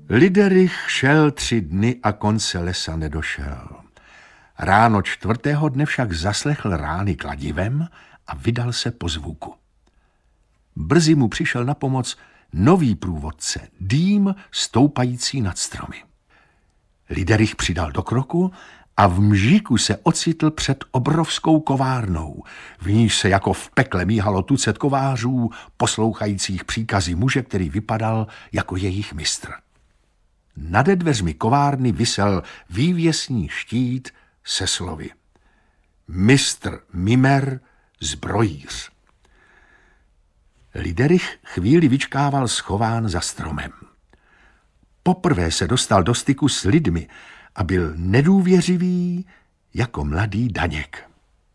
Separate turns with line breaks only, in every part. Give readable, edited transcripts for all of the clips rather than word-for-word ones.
Liderich šel 3 dny a konce lesa nedošel. Ráno 4. dne však zaslechl rány kladivem a vydal se po zvuku. Brzy mu přišel na pomoc nový průvodce, dým stoupající nad stromy. Liderich přidal do kroku a v mžíku se ocitl před obrovskou kovárnou, v níž se jako v pekle míhalo tucet kovářů, poslouchajících příkazy muže, který vypadal jako jejich mistr. Nade dveřmi kovárny visel vývěsní štít se slovy: Mistr Mimer, zbrojíř. Liderich chvíli vyčkával schován za stromem. Poprvé se dostal do styku s lidmi a byl nedůvěřivý jako mladý daněk.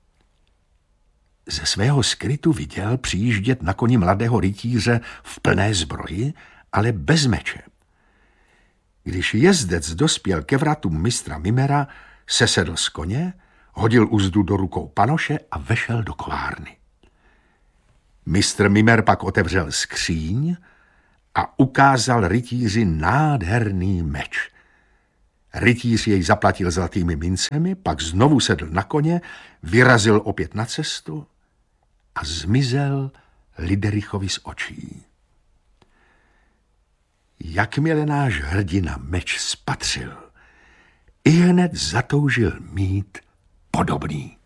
Ze svého skrytu viděl přijíždět na koni mladého rytíře v plné zbroji, ale bez meče. Když jezdec dospěl ke vratům mistra Mimera, sesedl z koně, hodil uzdu do rukou panoše a vešel do kovárny. Mistr Mimer pak otevřel skříň a ukázal rytíři nádherný meč. Rytíř jej zaplatil zlatými mincemi, pak znovu sedl na koně, vyrazil opět na cestu a zmizel Liderichovi z očí. Jakmile náš hrdina meč spatřil, ihned zatoužil mít podobný.